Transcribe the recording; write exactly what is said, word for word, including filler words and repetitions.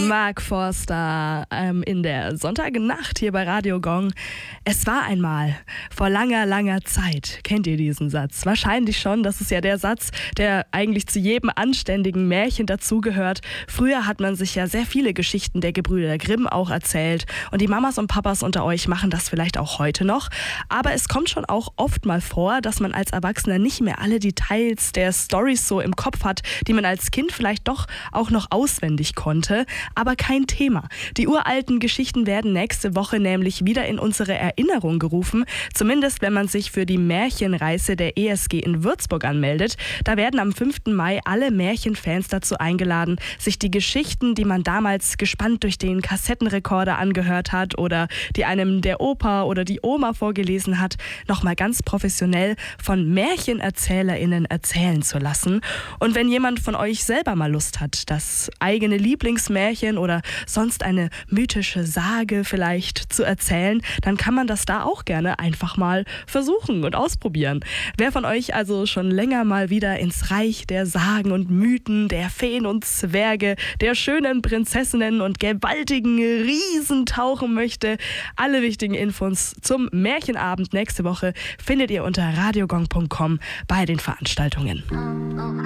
Mark Forster ähm, in der Sonntagnacht hier bei Radio Gong. Es war einmal vor langer, langer Zeit. Kennt ihr diesen Satz? Wahrscheinlich schon. Das ist ja der Satz, der eigentlich zu jedem anständigen Märchen dazugehört. Früher hat man sich ja sehr viele Geschichten der Gebrüder Grimm auch erzählt. Und die Mamas und Papas unter euch machen das vielleicht auch heute noch. Aber es kommt schon auch oft mal vor, dass man als Erwachsener nicht mehr alle Details der Storys so im Kopf hat, die man als Kind vielleicht doch auch noch auswendig konnte. Aber kein Thema. Die uralten Geschichten werden nächste Woche nämlich wieder in unsere Erinnerung gerufen. Zumindest, wenn man sich für die Märchenreise der E S G in Würzburg anmeldet. Da werden am fünften Mai alle Märchenfans dazu eingeladen, sich die Geschichten, die man damals gespannt durch den Kassettenrekorder angehört hat oder die einem der Opa oder die Oma vorgelesen hat, nochmal ganz professionell von MärchenerzählerInnen erzählen zu lassen. Und wenn jemand von euch selber mal Lust hat, das eigene Lieblingsmärchen oder sonst eine mythische Sage vielleicht zu erzählen, dann kann man das da auch gerne einfach mal versuchen und ausprobieren. Wer von euch also schon länger mal wieder ins Reich der Sagen und Mythen, der Feen und Zwerge, der schönen Prinzessinnen und gewaltigen Riesen tauchen möchte, alle wichtigen Infos zum Märchenabend nächste Woche findet ihr unter radiogong punkt com bei den Veranstaltungen.